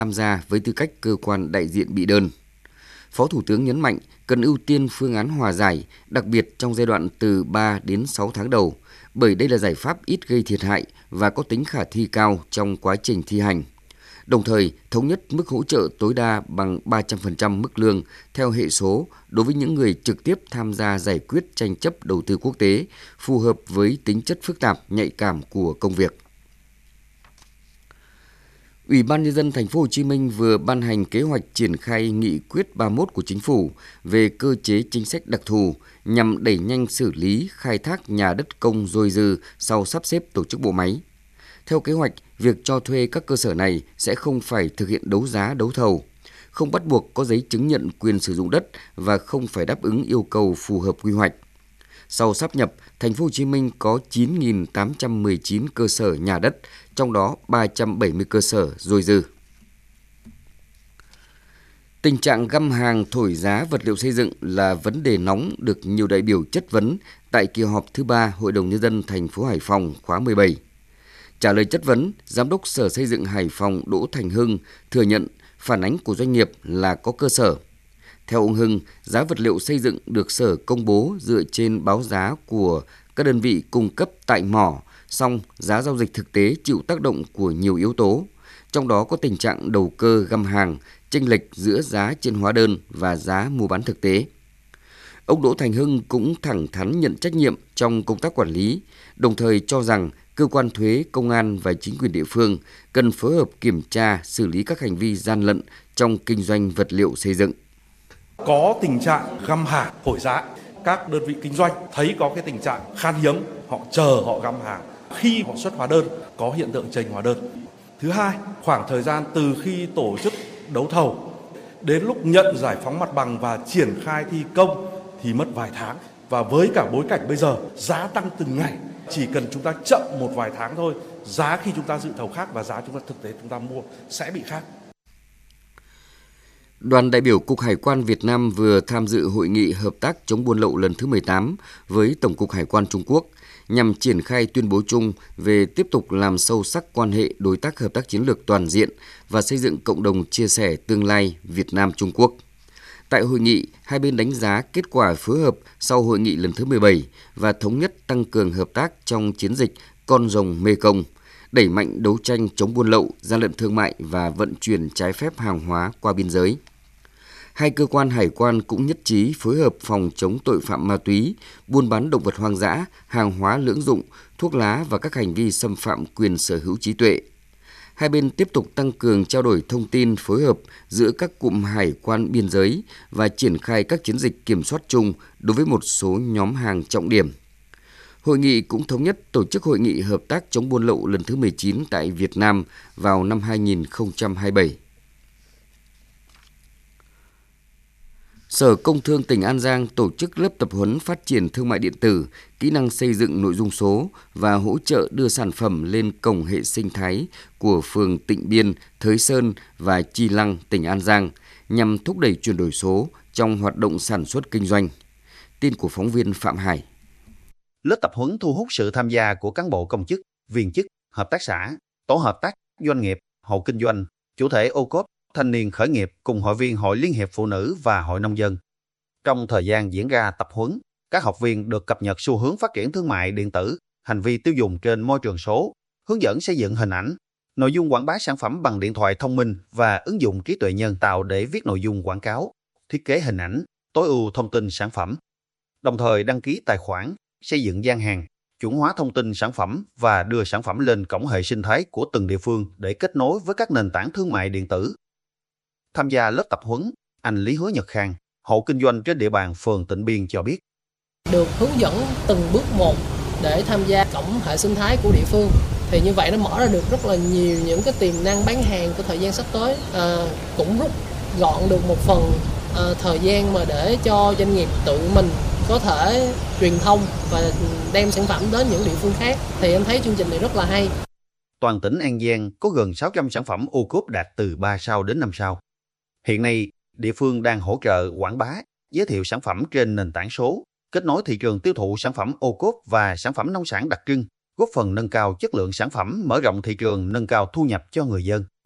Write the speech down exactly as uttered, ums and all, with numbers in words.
tham gia với tư cách cơ quan đại diện bị đơn. Phó Thủ tướng nhấn mạnh cần ưu tiên phương án hòa giải, đặc biệt trong giai đoạn từ ba đến sáu tháng đầu, bởi đây là giải pháp ít gây thiệt hại và có tính khả thi cao trong quá trình thi hành. Đồng thời, thống nhất mức hỗ trợ tối đa bằng ba trăm phần trăm mức lương theo hệ số đối với những người trực tiếp tham gia giải quyết tranh chấp đầu tư quốc tế, phù hợp với tính chất phức tạp, nhạy cảm của công việc. Ủy ban Nhân dân Thành phố Hồ Chí Minh vừa ban hành kế hoạch triển khai nghị quyết ba mươi mốt của Chính phủ về cơ chế chính sách đặc thù nhằm đẩy nhanh xử lý khai thác nhà đất công dôi dư sau sắp xếp tổ chức bộ máy. Theo kế hoạch, việc cho thuê các cơ sở này sẽ không phải thực hiện đấu giá đấu thầu, không bắt buộc có giấy chứng nhận quyền sử dụng đất và không phải đáp ứng yêu cầu phù hợp quy hoạch. Sau sáp nhập, Thành phố Hồ Chí Minh có chín nghìn tám trăm mười chín cơ sở nhà đất, trong đó ba trăm bảy mươi cơ sở dôi dư. Tình trạng găm hàng thổi giá vật liệu xây dựng là vấn đề nóng được nhiều đại biểu chất vấn tại kỳ họp thứ ba Hội đồng Nhân dân thành phố Hải Phòng khóa mười bảy. Trả lời chất vấn, Giám đốc Sở Xây dựng Hải Phòng Đỗ Thành Hưng thừa nhận phản ánh của doanh nghiệp là có cơ sở. Theo ông Hưng, giá vật liệu xây dựng được Sở công bố dựa trên báo giá của các đơn vị cung cấp tại mỏ, song giá giao dịch thực tế chịu tác động của nhiều yếu tố, trong đó có tình trạng đầu cơ găm hàng, chênh lệch giữa giá trên hóa đơn và giá mua bán thực tế. Ông Đỗ Thành Hưng cũng thẳng thắn nhận trách nhiệm trong công tác quản lý, đồng thời cho rằng cơ quan thuế, công an và chính quyền địa phương cần phối hợp kiểm tra, xử lý các hành vi gian lận trong kinh doanh vật liệu xây dựng. Có tình trạng găm hàng, thổi giá, các đơn vị kinh doanh thấy có cái tình trạng khan hiếm, họ chờ họ găm hàng. Khi họ xuất hóa đơn, có hiện tượng chênh hóa đơn. Thứ hai, khoảng thời gian từ khi tổ chức đấu thầu đến lúc nhận giải phóng mặt bằng và triển khai thi công thì mất vài tháng. Và với cả bối cảnh bây giờ, giá tăng từng ngày. Chỉ cần chúng ta chậm một vài tháng thôi, giá khi chúng ta dự thầu khác và giá chúng ta thực tế chúng ta mua sẽ bị khác. Đoàn đại biểu Cục Hải quan Việt Nam vừa tham dự hội nghị hợp tác chống buôn lậu lần thứ mười tám với Tổng cục Hải quan Trung Quốc nhằm triển khai tuyên bố chung về tiếp tục làm sâu sắc quan hệ đối tác hợp tác chiến lược toàn diện và xây dựng cộng đồng chia sẻ tương lai Việt Nam-Trung Quốc. Tại hội nghị, hai bên đánh giá kết quả phối hợp sau hội nghị lần thứ mười bảy và thống nhất tăng cường hợp tác trong chiến dịch Con rồng Mekong, đẩy mạnh đấu tranh chống buôn lậu, gian lận thương mại và vận chuyển trái phép hàng hóa qua biên giới. Hai cơ quan hải quan cũng nhất trí phối hợp phòng chống tội phạm ma túy, buôn bán động vật hoang dã, hàng hóa lưỡng dụng, thuốc lá và các hành vi xâm phạm quyền sở hữu trí tuệ. Hai bên tiếp tục tăng cường trao đổi thông tin phối hợp giữa các cụm hải quan biên giới và triển khai các chiến dịch kiểm soát chung đối với một số nhóm hàng trọng điểm. Hội nghị cũng thống nhất tổ chức hội nghị hợp tác chống buôn lậu lần thứ mười chín tại Việt Nam vào năm hai nghìn không trăm hai mươi bảy. Sở Công Thương tỉnh An Giang tổ chức lớp tập huấn phát triển thương mại điện tử, kỹ năng xây dựng nội dung số và hỗ trợ đưa sản phẩm lên cổng hệ sinh thái của phường Tịnh Biên, Thới Sơn và Chi Lăng, tỉnh An Giang nhằm thúc đẩy chuyển đổi số trong hoạt động sản xuất kinh doanh. Tin của phóng viên Phạm Hải. Lớp tập huấn thu hút sự tham gia của cán bộ công chức, viên chức, hợp tác xã, tổ hợp tác doanh nghiệp, hộ kinh doanh, chủ thể ô cốp, thanh niên khởi nghiệp cùng hội viên Hội Liên hiệp Phụ nữ và Hội Nông dân. Trong thời gian diễn ra tập huấn, các học viên được cập nhật xu hướng phát triển thương mại điện tử, hành vi tiêu dùng trên môi trường số, hướng dẫn xây dựng hình ảnh, nội dung quảng bá sản phẩm bằng điện thoại thông minh và ứng dụng trí tuệ nhân tạo để viết nội dung quảng cáo, thiết kế hình ảnh, tối ưu thông tin sản phẩm. Đồng thời đăng ký tài khoản, xây dựng gian hàng, chuẩn hóa thông tin sản phẩm và đưa sản phẩm lên cổng hệ sinh thái của từng địa phương để kết nối với các nền tảng thương mại điện tử. Tham gia lớp tập huấn, anh Lý Hứa Nhật Khang, hộ kinh doanh trên địa bàn phường Tịnh Biên cho biết. Được hướng dẫn từng bước một để tham gia cổng hệ sinh thái của địa phương. Thì như vậy nó mở ra được rất là nhiều những cái tiềm năng bán hàng của thời gian sắp tới. À, cũng rút gọn được một phần à, thời gian mà để cho doanh nghiệp tự mình có thể truyền thông và đem sản phẩm đến những địa phương khác. Thì em thấy chương trình này rất là hay. Toàn tỉnh An Giang có gần sáu trăm sản phẩm ô cốp đạt từ ba sao đến năm sao. Hiện nay, địa phương đang hỗ trợ quảng bá, giới thiệu sản phẩm trên nền tảng số, kết nối thị trường tiêu thụ sản phẩm ô cốp và sản phẩm nông sản đặc trưng, góp phần nâng cao chất lượng sản phẩm, mở rộng thị trường, nâng cao thu nhập cho người dân.